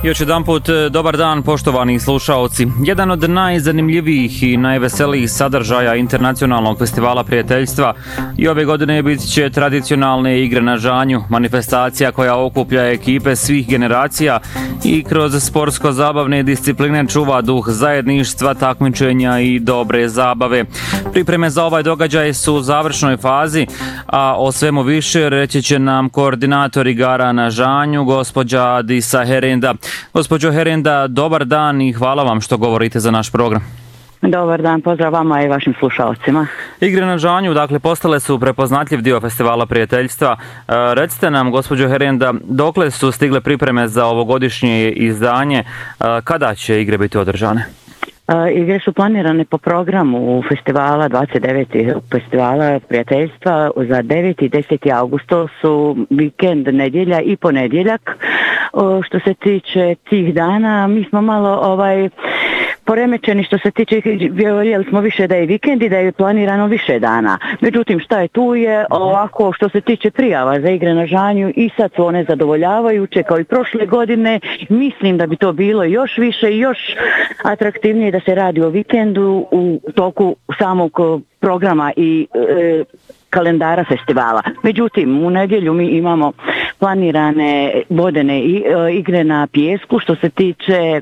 Još jedanput dobar dan poštovani slušaoci. Jedan od najzanimljivijih i najveselijih sadržaja Internacionalnog festivala prijateljstva i ove godine bit će tradicionalne igre na žanju, manifestacija koja okuplja ekipe svih generacija i kroz sportsko-zabavne discipline čuva duh zajedništva, takmičenja i dobre zabave. Pripreme za ovaj događaj su u završnoj fazi, a o svemu više reći će nam koordinator igara na žanju, gospođa Adisa Herenda. Gospođo Herenda, dobar dan i hvala vam što govorite za naš program. Dobar dan, pozdrav vama i vašim slušalcima. Igre na žanju, dakle, postale su prepoznatljiv dio festivala prijateljstva. Recite nam, gospođo Herenda, dokle su stigle pripreme za ovogodišnje izdanje, kada će igre biti održane? Igre su planirane po programu festivala 29. festivala prijateljstva za 9. i 10. august. To su vikend, nedjelja i ponedjeljak. Što se tiče tih dana, mi smo malo poremećeni što se tiče, vjerovali smo više da je vikend i da je planirano više dana. Međutim, šta je tu je ovako što se tiče prijava za igre na žanju i sad su one zadovoljavajuće kao i prošle godine. Mislim da bi to bilo još više i još atraktivnije da se radi o vikendu u toku samog programa i kalendara festivala. Međutim, u nedjelju mi imamo planirane vodene igre na pijesku. Što se tiče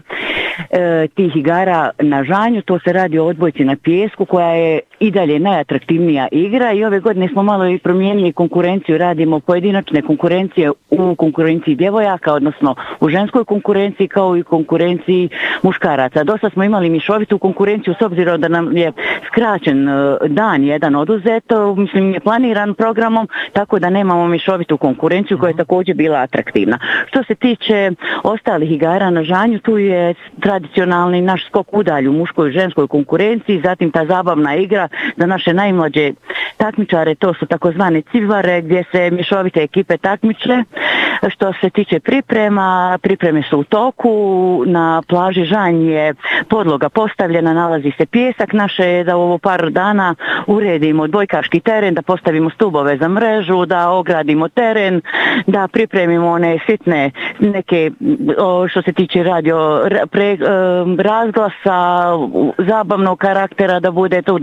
tih igara na žanju, to se radi o odbojci na pijesku koja je i dalje najatraktivnija igra i ove godine smo malo i promijenili konkurenciju, radimo pojedinačne konkurencije u konkurenciji djevojaka, odnosno u ženskoj konkurenciji kao i konkurenciji muškaraca. Dosta smo imali mišovitu konkurenciju s obzirom da nam je skraćen dan jedan oduzet, mislim je planiran programom, tako da nemamo mišovitu konkurenciju koja je također bila atraktivna. Što se tiče ostalih igara na žanju, tu je tradicionalni naš skok udalj u muškoj i ženskoj konkurenciji, zatim ta zabavna igra za naše najmlađe takmičare, to su takozvane civare gdje se mješovite ekipe takmiče. Što se tiče pripreme su u toku, na plaži Žanj je podloga postavljena, nalazi se pijesak, naše je da u ovo par dana uredimo odbojkaški teren, da postavimo stubove za mrežu, da ogradimo teren, da pripremimo one sitne neke, što se tiče razglasa, zabavnog karaktera, da bude tu